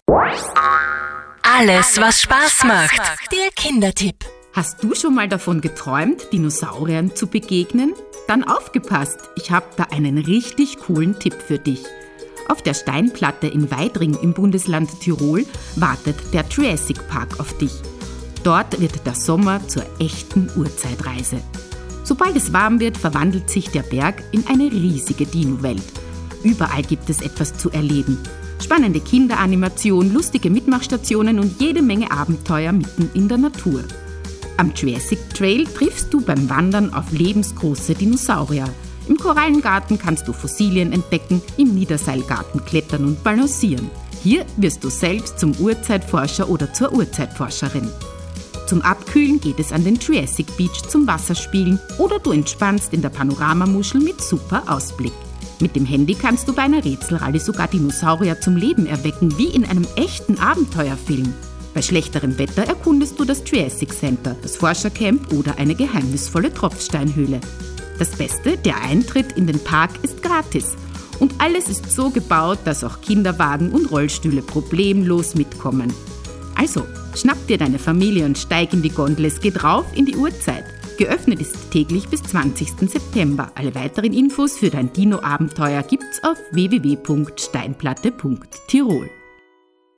Alles, was Spaß macht. Der Kindertipp. Hast du schon mal davon geträumt, Dinosauriern zu begegnen? Dann aufgepasst, ich habe da einen richtig coolen Tipp für dich. Auf der Steinplatte in Weidring im Bundesland Tirol wartet der Jurassic Park auf dich. Dort wird der Sommer zur echten Urzeitreise. Sobald es warm wird, verwandelt sich der Berg in eine riesige Dino-Welt. Überall gibt es etwas zu erleben. Spannende Kinderanimation, lustige Mitmachstationen und jede Menge Abenteuer mitten in der Natur. Am Jurassic Trail triffst du beim Wandern auf lebensgroße Dinosaurier. Im Korallengarten kannst du Fossilien entdecken, im Niederseilgarten klettern und balancieren. Hier wirst du selbst zum Urzeitforscher oder zur Urzeitforscherin. Zum Abkühlen geht es an den Jurassic Beach zum Wasserspielen oder du entspannst in der Panoramamuschel mit super Ausblick. Mit dem Handy kannst du bei einer Rätselrallye sogar Dinosaurier zum Leben erwecken, wie in einem echten Abenteuerfilm. Bei schlechterem Wetter erkundest du das Jurassic Center, das Forschercamp oder eine geheimnisvolle Tropfsteinhöhle. Das Beste, der Eintritt in den Park ist gratis. Und alles ist so gebaut, dass auch Kinderwagen und Rollstühle problemlos mitkommen. Also, schnapp dir deine Familie und steig in die Gondel, es geht rauf in die Urzeit. Geöffnet ist täglich bis 20. September. Alle weiteren Infos für dein Dino-Abenteuer gibt's auf www.steinplatte.tirol.